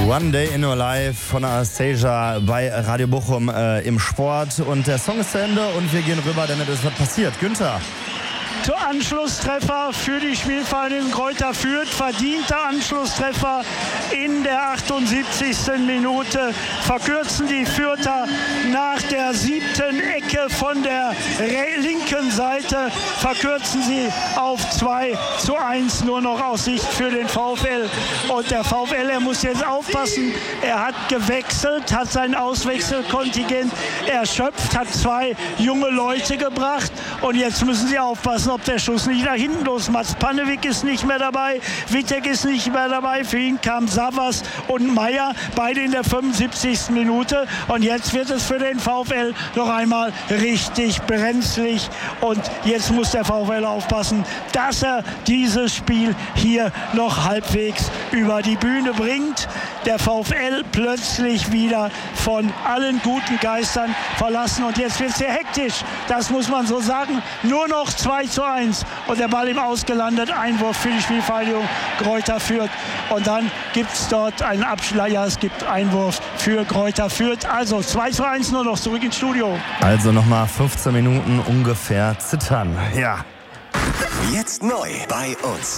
One Day in Your Life von Anastasia bei Radio Bochum im Sport. Und der Song ist zu Ende und wir gehen rüber, denn es ist was passiert. Günther. Anschlusstreffer für die Spielvereinigung Greuther Fürth, verdienter Anschlusstreffer in der 78. Minute. Verkürzen die Fürther nach der 7. Ecke von der linken Seite, verkürzen sie auf 2:1 nur noch aus Sicht für den VfL. Und der VfL, er muss jetzt aufpassen, er hat gewechselt, hat sein Auswechselkontingent erschöpft, hat 2 junge Leute gebracht und jetzt müssen sie aufpassen, ob der Schuss nicht nach hinten los. Mats Pannewick ist nicht mehr dabei, Wittek ist nicht mehr dabei, für ihn kam Savas und Meyer, beide in der 75. Minute und jetzt wird es für den VfL noch einmal richtig brenzlig und jetzt muss der VfL aufpassen, dass er dieses Spiel hier noch halbwegs über die Bühne bringt. Der VfL plötzlich wieder von allen guten Geistern verlassen und jetzt wird es sehr hektisch, das muss man so sagen, nur noch 2:1 und der Ball im Ausgelandet, Einwurf für die Spielvereinigung Greuther Fürth und dann gibt es dort einen Abschlag, ja es gibt Einwurf für Greuther Fürth, also 2:1 nur noch, zurück ins Studio. Also nochmal 15 Minuten ungefähr zittern, ja. Jetzt neu bei uns.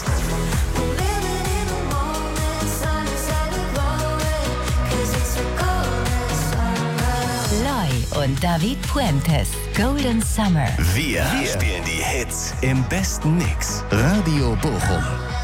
Loy und David Puentes, Golden Summer. Wir spielen die Hits im besten Mix. Radio Bochum.